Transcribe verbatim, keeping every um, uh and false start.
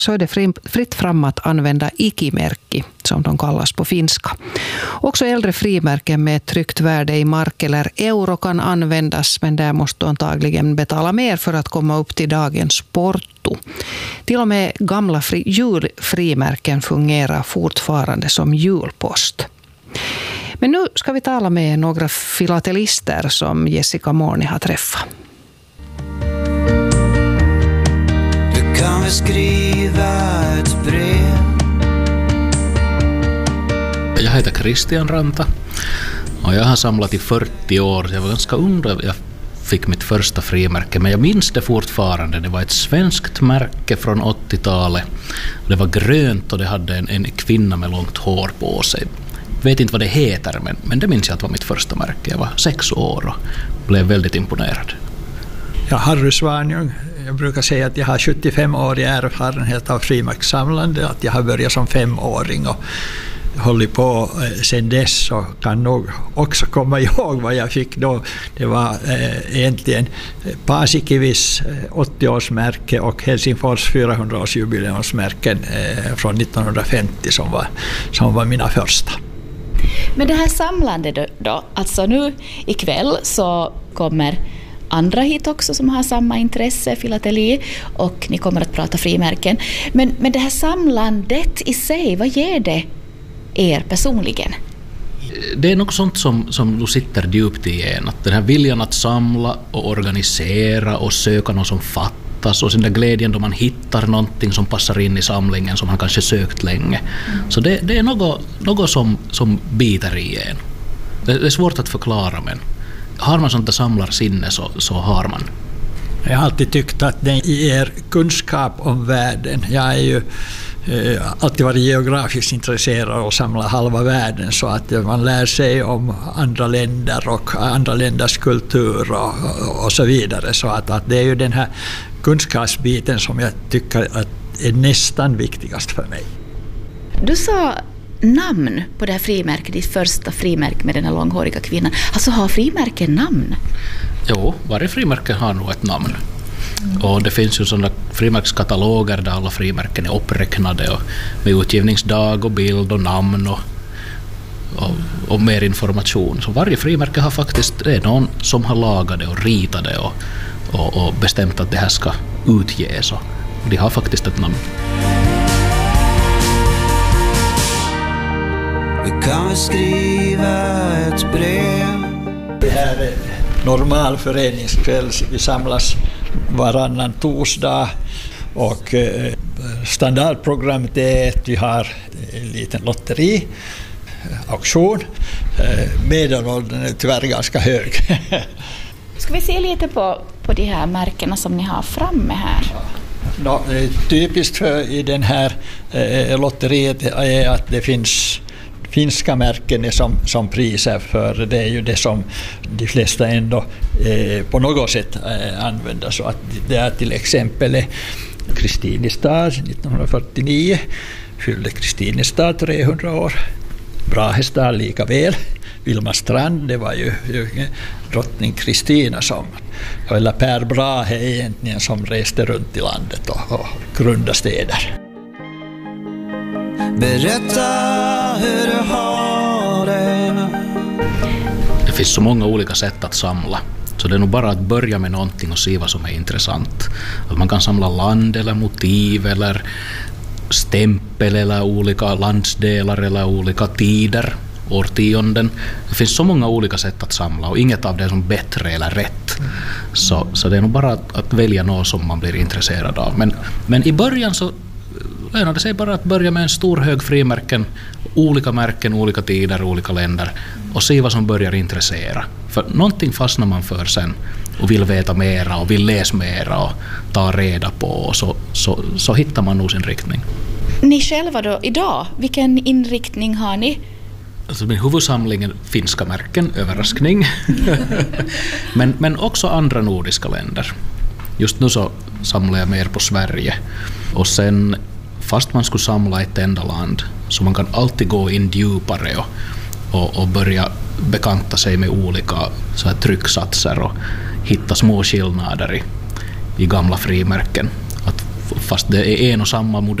så är det fritt fram att använda ikimärki, som de kallas på finska. Också äldre frimärken med ett tryckt värde i mark eller euro kan användas, men där måste du antagligen betala mer för att komma upp till dagens porto. Till och med gamla fri, julfrimärken fungerar fortfarande som julpost. Men nu ska vi tala med några filatelister som Jessica Morni har träffat. Du kan väl skriva ett brev. Jag heter Christian Ranta och jag har samlat i fyrtio år. Jag var ganska ung då jag fick mitt första frimärke, men jag minns det fortfarande. Det var ett svenskt märke från åttiotalet. Det var grönt och det hade en, en kvinna med långt hår på sig. Jag vet inte vad det heter, men, men det minns jag att var mitt första märke. Jag var sex år och blev väldigt imponerad. Ja, Harry Svanjung. Jag brukar säga att jag har sjuttiofem år i erfarenhet av frimärkssamlande, att jag har börjat som femåring och hållit på sedan dess och kan nog också komma ihåg vad jag fick då. Det var eh, egentligen Paasikivis åttio-årsmärke och Helsingfors fyrahundra-årsjubileumsmärken eh, från nittonhundrafemtio som var, som var mina första. Men det här samlandet då, då, alltså nu ikväll så kommer andra hit också som har samma intresse, filateli, och ni kommer att prata frimärken. Men, men det här samlandet i sig, vad ger det er personligen? Det är något sånt som, som du sitter djupt i en. Att den här viljan att samla och organisera och söka något som fattas och sen där glädjen då man hittar någonting som passar in i samlingen som man kanske sökt länge. Mm. Så det, det är något, något som, som biter i en. Det, det är svårt att förklara, men har man sånt där samlarsinne så, så har man. Jag har alltid tyckt att det ger kunskap om världen. Jag är ju eh, alltid varit geografiskt intresserad och samlar halva världen, så att man lär sig om andra länder och andra länders kultur och, och, och så vidare. Så att, att det är ju den här kunskapsbiten som jag tycker att är nästan viktigast för mig. Du sa namn på det här frimärket, ditt första frimärke med den här långhåriga kvinnan. Alltså har frimärken namn? Jo, varje frimärke har nog ett namn. Mm. Och det finns ju sådana frimärkskataloger där alla frimärken är uppräknade och med utgivningsdag och bild och namn och, och, och mer information. Så varje frimärke har faktiskt, det är någon som har lagat det och ritat det och, och, och bestämt att det här ska utges. Och de har faktiskt ett namn. Du kan skriva ett brev. Det här är normal föreningskväll. Vi samlas varannan torsdag och standardprogrammet är att vi har en liten lotteri, auktion. Medelåldern är tyvärr ganska hög. Ska vi se lite på, på de här märkena som ni har framme här? Ja, typiskt för i den här lotteriet är att det finns finska märken är som, som priser, för det är ju det som de flesta ändå eh, på något sätt eh, använder. Så att det är till exempel Kristinestad nittonhundrafyrtionio fyllde Kristinestad trehundra år. Brahestad lika väl. Vilma Strand, det var ju, ju drottning Kristina som, eller Per Brahe egentligen, som reste runt i landet och, och grundade städer. Berätta hur du har det. Det finns så många olika sätt att samla. Så det är nog bara att börja med någonting och se vad som är intressant. Att man kan samla land eller motiv eller stämpel eller olika landsdelar eller olika tider, årtionden. Det finns så många olika sätt att samla och inget av det är som bättre eller rätt. Så, så det är nog bara att, att välja något som man blir intresserad av. Men, men i början så lönar det sig bara att börja med en stor hög frimärken, olika märken, olika tider, olika länder och se vad som börjar intressera. För någonting fastnar man för sen och vill veta mera och vill läsa mera och ta reda på, och så, så, så hittar man nog sin riktning. Ni själva då idag, vilken inriktning har ni? Alltså min huvudsamling är finska märken, överraskning. men, men också andra nordiska länder. Just nu så samlar jag mer på Sverige. Och sen, fast man skulle samla ett enda land, så man kan alltid gå in djupare och, och, och börja bekanta sig med olika så här trycksatser och hitta små skillnader i, i gamla frimärken. Att fast det är en och samma modell.